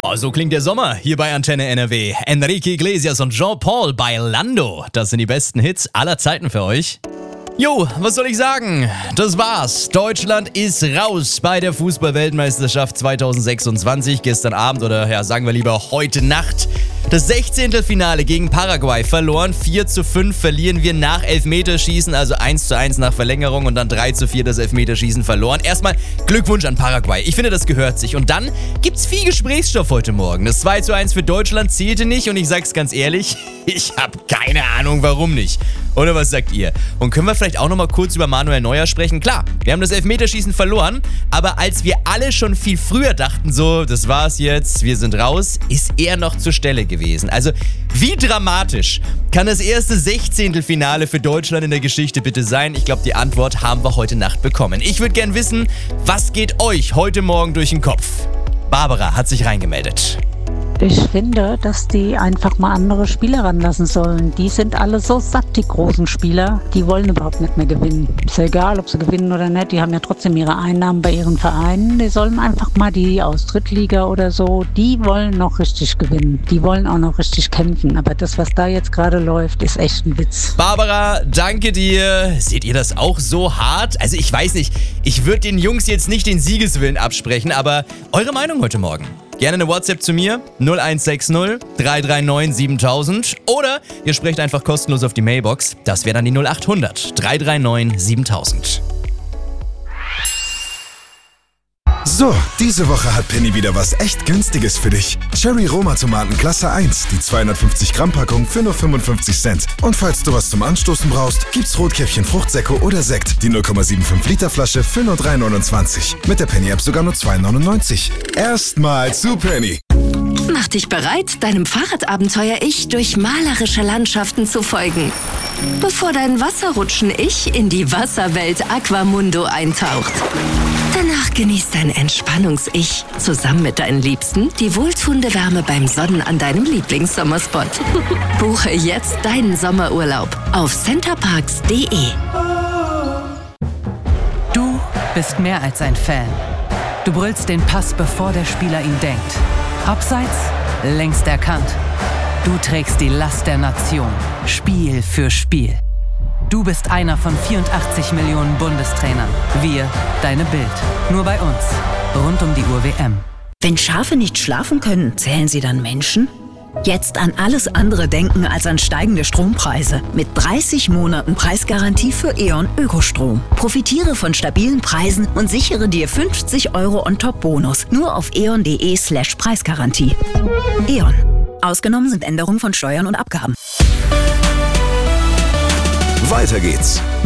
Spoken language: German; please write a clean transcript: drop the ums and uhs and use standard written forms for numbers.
Oh, so klingt der Sommer hier bei Antenne NRW. Enrique Iglesias und Jean-Paul bei Lando. Das sind die besten Hits aller Zeiten für euch. Jo, was soll ich sagen? Das war's. Deutschland ist raus bei der Fußball-Weltmeisterschaft 2026. Gestern Abend oder ja, sagen wir lieber heute Nacht. Das 16. Finale gegen Paraguay verloren. 4:5 verlieren wir nach Elfmeterschießen, also 1:1 nach Verlängerung und dann 3:4 das Elfmeterschießen verloren. Erstmal Glückwunsch an Paraguay. Ich finde, das gehört sich. Und dann gibt's viel Gesprächsstoff heute Morgen. Das 2:1 für Deutschland zählte nicht und ich sag's ganz ehrlich, ich habe keine Ahnung, warum nicht. Oder was sagt ihr? Und können wir vielleicht auch nochmal kurz über Manuel Neuer sprechen? Klar, wir haben das Elfmeterschießen verloren, aber als wir alle schon viel früher dachten, so, das war's jetzt, wir sind raus, ist er noch zur Stelle gewesen. Also, wie dramatisch kann das erste 16. Finale für Deutschland in der Geschichte bitte sein? Ich glaube, die Antwort haben wir heute Nacht bekommen. Ich würde gern wissen, was geht euch heute Morgen durch den Kopf? Barbara hat sich reingemeldet. Ich finde, dass die einfach mal andere Spieler ranlassen sollen. Die sind alle so satt, die großen Spieler. Die wollen überhaupt nicht mehr gewinnen. Ist ja egal, ob sie gewinnen oder nicht. Die haben ja trotzdem ihre Einnahmen bei ihren Vereinen. Die sollen einfach mal die aus Drittliga oder so, die wollen noch richtig gewinnen. Die wollen auch noch richtig kämpfen. Aber das, was da jetzt gerade läuft, ist echt ein Witz. Barbara, danke dir. Seht ihr das auch so hart? Also ich weiß nicht, ich würde den Jungs jetzt nicht den Siegeswillen absprechen, aber eure Meinung heute Morgen? Gerne eine WhatsApp zu mir, 0160 339 7000. Oder ihr sprecht einfach kostenlos auf die Mailbox. Das wäre dann die 0800 339 7000. So, diese Woche hat Penny wieder was echt Günstiges für dich. Cherry Roma Tomaten Klasse 1, die 250 Gramm Packung für nur 55 Cent. Und falls du was zum Anstoßen brauchst, gibt's Rotkäppchen Fruchtsäcke oder Sekt, die 0,75 Liter Flasche für nur 3,29. Mit der Penny App sogar nur 2,99. Erstmal zu Penny. Mach dich bereit, deinem Fahrradabenteuer-Ich durch malerische Landschaften zu folgen. Bevor dein Wasserrutschen-Ich in die Wasserwelt Aquamundo eintaucht. Danach genießt dein Entspannungs-Ich zusammen mit deinen Liebsten die wohltuende Wärme beim Sonnen an deinem Lieblingssommerspot. Buche jetzt deinen Sommerurlaub auf centerparks.de. Du bist mehr als ein Fan. Du brüllst den Pass, bevor der Spieler ihn denkt. Abseits, längst erkannt. Du trägst die Last der Nation, Spiel für Spiel. Du bist einer von 84 Millionen Bundestrainern. Wir, deine Bild. Nur bei uns. Rund um die Uhr WM. Wenn Schafe nicht schlafen können, zählen sie dann Menschen? Jetzt an alles andere denken als an steigende Strompreise. Mit 30 Monaten Preisgarantie für E.ON Ökostrom. Profitiere von stabilen Preisen und sichere dir 50 € On-Top-Bonus. Nur auf eon.de/Preisgarantie. E.ON. Ausgenommen sind Änderungen von Steuern und Abgaben. Weiter geht's